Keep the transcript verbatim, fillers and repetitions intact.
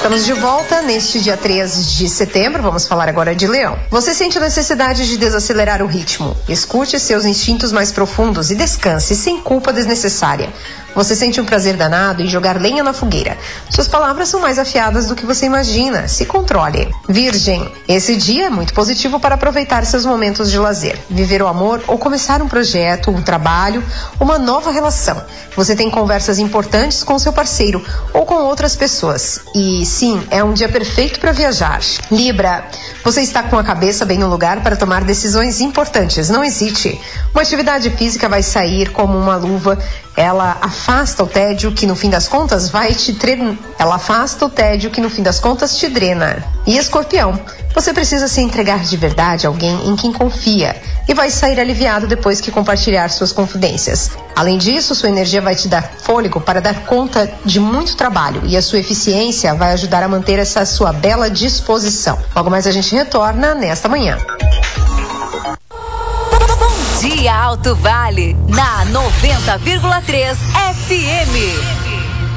Estamos de volta neste dia três de setembro, vamos falar agora de Leão. Você sente a necessidade de desacelerar o ritmo. Escute seus instintos mais profundos e descanse sem culpa desnecessária. Você sente um prazer danado em jogar lenha na fogueira. Suas palavras são mais afiadas do que você imagina. Se controle. Virgem, esse dia é muito positivo para aproveitar seus momentos de lazer, viver o amor ou começar um projeto, um trabalho, uma nova relação. Você tem conversas importantes com seu parceiro ou com outras pessoas. E sim, é um dia perfeito para viajar. Libra, você está com a cabeça bem no lugar para tomar decisões importantes. Não hesite. Uma atividade física vai sair como uma luva. Ela afasta o tédio que no fim das contas vai te tre... Ela afasta o tédio que no fim das contas te drena. E Escorpião, você precisa se entregar de verdade a alguém em quem confia e vai sair aliviado depois que compartilhar suas confidências. Além disso, sua energia vai te dar fôlego para dar conta de muito trabalho e a sua eficiência vai ajudar a manter essa sua bela disposição. Logo mais a gente retorna nesta manhã. Dia Alto Vale, na noventa vírgula três F M.